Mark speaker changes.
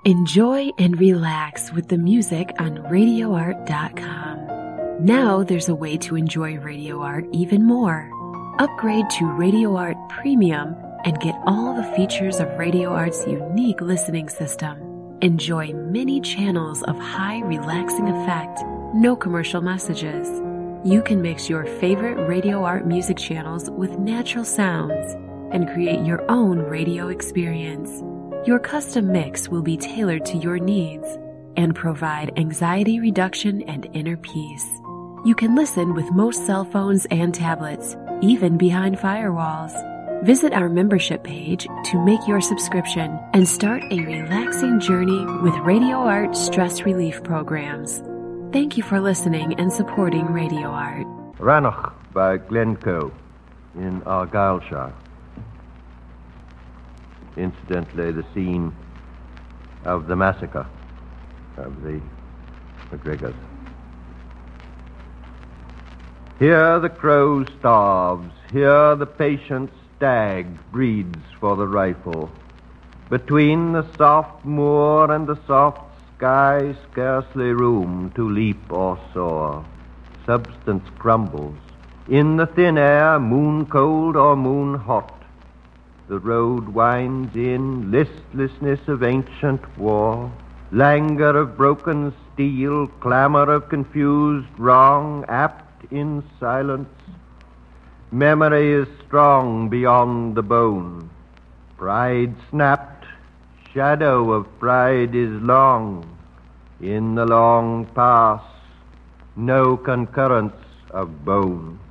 Speaker 1: Enjoy and relax with the music on RadioArt.com. Now there's a way to enjoy Radio Art even more. Upgrade to Radio Art Premium and get all the features of Radio Art's unique listening system. Enjoy many channels of high relaxing effect, no commercial messages. You can mix your favorite Radio Art music channels with natural sounds and create your own radio experience. Your custom mix will be tailored to your needs and provide anxiety reduction and inner peace. You can listen with most cell phones and tablets, even behind firewalls. Visit our membership page to make your subscription and start a relaxing journey with Radio Art stress relief programs. Thank you for listening and supporting Radio Art.
Speaker 2: Rannoch by Glencoe in Argyllshire. Incidentally, the scene of the massacre of the MacGregors. Here the crow starves, here the patient stag breeds for the rifle. Between the soft moor and the soft sky, scarcely room to leap or soar. Substance crumbles. In the thin air, moon cold or moon hot, the road winds in, listlessness of ancient war, languor of broken steel, clamor of confused wrong, apt in silence. Memory is strong beyond the bone. Pride snapped, shadow of pride is long. In the long past, no concurrence of bone.